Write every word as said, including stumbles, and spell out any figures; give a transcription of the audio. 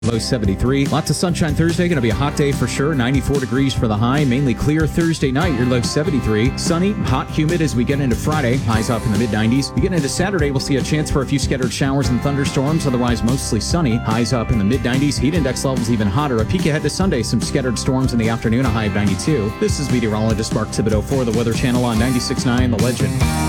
Low seventy-three. Lots of sunshine Thursday. Going to be a hot day for sure. ninety-four degrees for the high. Mainly clear Thursday night. Your low seventy-three. Sunny, hot, humid as we get into Friday. Highs up in the mid nineties. We get into Saturday, we'll see a chance for a few scattered showers and thunderstorms. Otherwise, mostly sunny. Highs up in the mid nineties. Heat index levels even hotter. A peek ahead to Sunday. Some scattered storms in the afternoon. A high of ninety-two. This is meteorologist Mark Thibodeau for the Weather Channel on ninety-six point nine The Legend.